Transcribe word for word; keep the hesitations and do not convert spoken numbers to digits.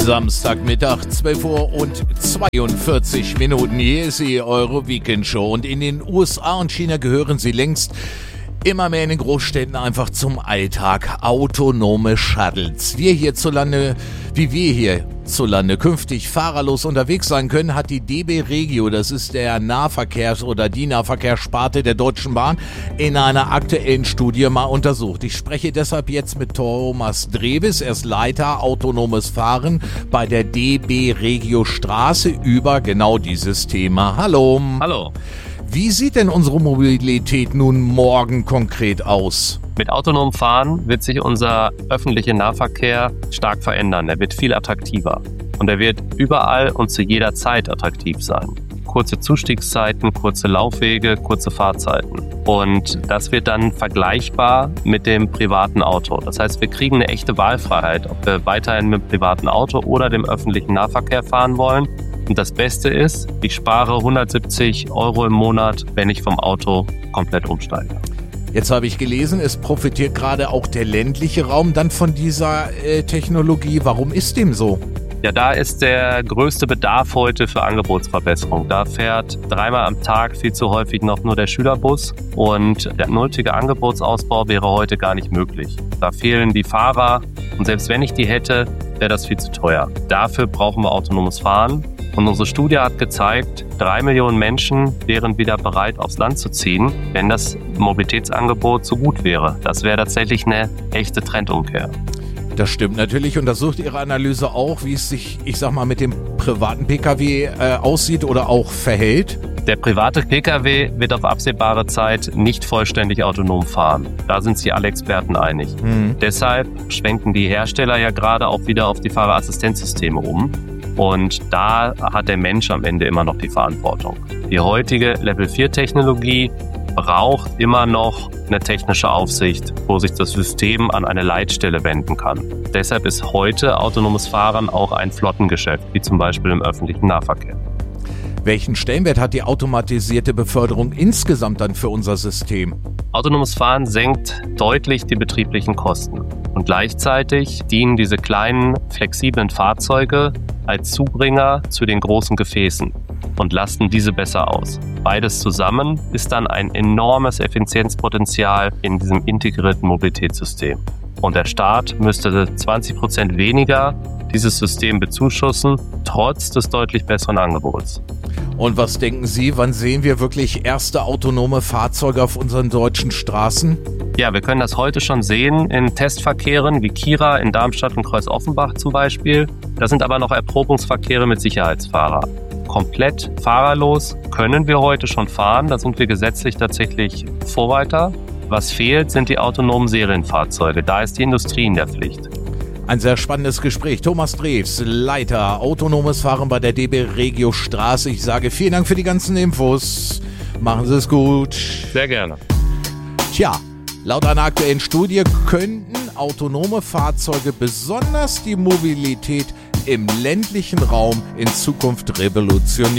Samstagmittag, zwölf Uhr und zweiundvierzig Minuten. Hier ist sie, eure Weekendshow. Und in den U S A und China gehören sie längst immer mehr in den Großstädten einfach zum Alltag. Autonome Shuttles. Wir hierzulande, wie wir hierzulande künftig fahrerlos unterwegs sein können, hat die D B Regio, das ist der Nahverkehrs- oder die Nahverkehrssparte der Deutschen Bahn, in einer aktuellen Studie mal untersucht. Ich spreche deshalb jetzt mit Thomas Drewes, er ist Leiter autonomes Fahren bei der D B Regio Straße über genau dieses Thema. Hallo. Hallo. Wie sieht denn unsere Mobilität nun morgen konkret aus? Mit autonomem Fahren wird sich unser öffentlicher Nahverkehr stark verändern. Er wird viel attraktiver und er wird überall und zu jeder Zeit attraktiv sein. Kurze Zustiegszeiten, kurze Laufwege, kurze Fahrzeiten. Und das wird dann vergleichbar mit dem privaten Auto. Das heißt, wir kriegen eine echte Wahlfreiheit, ob wir weiterhin mit dem privaten Auto oder dem öffentlichen Nahverkehr fahren wollen. Und das Beste ist, ich spare hundertsiebzig Euro im Monat, wenn ich vom Auto komplett umsteige. Jetzt habe ich gelesen, es profitiert gerade auch der ländliche Raum dann von dieser äh, Technologie. Warum ist dem so? Ja, da ist der größte Bedarf heute für Angebotsverbesserung. Da fährt dreimal am Tag viel zu häufig noch nur der Schülerbus und der nötige Angebotsausbau wäre heute gar nicht möglich. Da fehlen die Fahrer und selbst wenn ich die hätte, wäre das viel zu teuer. Dafür brauchen wir autonomes Fahren. Und unsere Studie hat gezeigt, drei Millionen Menschen wären wieder bereit, aufs Land zu ziehen, wenn das Mobilitätsangebot so gut wäre. Das wäre tatsächlich eine echte Trendumkehr. Das stimmt natürlich. Untersucht Ihre Analyse auch, wie es sich, ich sag mal, mit dem privaten Pkw äh, aussieht oder auch verhält? Der private Pkw wird auf absehbare Zeit nicht vollständig autonom fahren. Da sind sich alle Experten einig. Mhm. Deshalb schwenken die Hersteller ja gerade auch wieder auf die Fahrerassistenzsysteme um. Und da hat der Mensch am Ende immer noch die Verantwortung. Die heutige Level vier Technologie braucht immer noch eine technische Aufsicht, wo sich das System an eine Leitstelle wenden kann. Deshalb ist heute autonomes Fahren auch ein Flottengeschäft, wie zum Beispiel im öffentlichen Nahverkehr. Welchen Stellenwert hat die automatisierte Beförderung insgesamt dann für unser System? Autonomes Fahren senkt deutlich die betrieblichen Kosten. Und gleichzeitig dienen diese kleinen, flexiblen Fahrzeuge als Zubringer zu den großen Gefäßen und lasten diese besser aus. Beides zusammen ist dann ein enormes Effizienzpotenzial in diesem integrierten Mobilitätssystem. Und der Staat müsste zwanzig Prozent weniger dieses System bezuschussen, trotz des deutlich besseren Angebots. Und was denken Sie, wann sehen wir wirklich erste autonome Fahrzeuge auf unseren deutschen Straßen? Ja, wir können das heute schon sehen in Testverkehren wie Kira in Darmstadt und Kreuz-Offenbach zum Beispiel. Das sind aber noch Erprobungsverkehre mit Sicherheitsfahrer. Komplett fahrerlos können wir heute schon fahren, da sind wir gesetzlich tatsächlich Vorreiter. Was fehlt, sind die autonomen Serienfahrzeuge, da ist die Industrie in der Pflicht. Ein sehr spannendes Gespräch. Thomas Drewes, Leiter autonomes Fahren bei der D B Regio Straße. Ich sage vielen Dank für die ganzen Infos. Machen Sie es gut. Sehr gerne. Tja, laut einer aktuellen Studie könnten autonome Fahrzeuge besonders die Mobilität im ländlichen Raum in Zukunft revolutionieren.